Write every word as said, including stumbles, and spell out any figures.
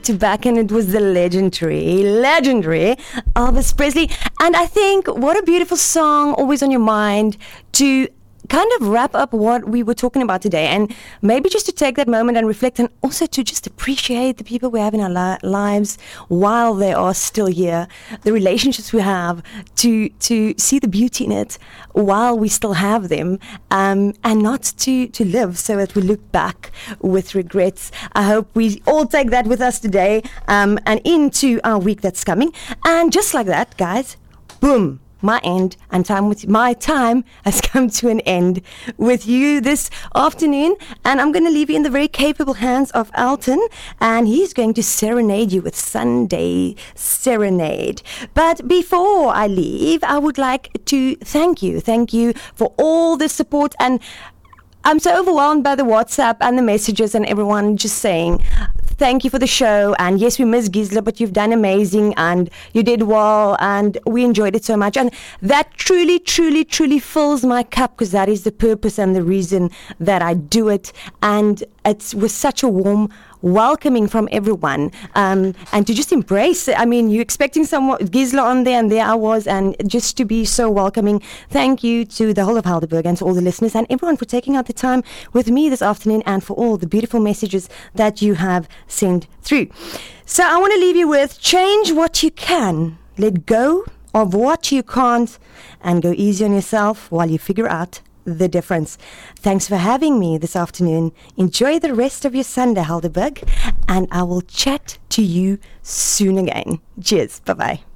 to back, and it was the legendary, legendary Elvis Presley. And I think what a beautiful song, always on your mind, to kind of wrap up what we were talking about today, and maybe just to take that moment and reflect, and also to just appreciate the people we have in our li- lives while they are still here, the relationships we have, to to see the beauty in it while we still have them, um, and not to, to live so that we look back with regrets. I hope we all take that with us today, um, and into our week that's coming. And just like that, guys, boom, my end and time with my time has come to an end with you this afternoon, and I'm going to leave you in the very capable hands of Alton, and he's going to serenade you with Sunday Serenade. But before I leave, I would like to thank you, thank you for all the support, and I'm so overwhelmed by the WhatsApp and the messages and everyone just saying thank you for the show, and yes, we miss Gisela, but you've done amazing and you did well and we enjoyed it so much. And that truly, truly, truly fills my cup, because that is the purpose and the reason that I do it. And it's with such a warm welcoming from everyone, um, and to just embrace it. I mean, you're expecting someone, Gisela on there, and there I was, and just to be so welcoming. Thank you to the whole of Helderberg and to all the listeners and everyone for taking out the time with me this afternoon, and for all the beautiful messages that you have sent through. So I want to leave you with: change what you can, let go of what you can't, and go easy on yourself while you figure out the difference. Thanks for having me this afternoon. Enjoy the rest of your Sunday, Helderberg, and I will chat to you soon again. Cheers. Bye-bye.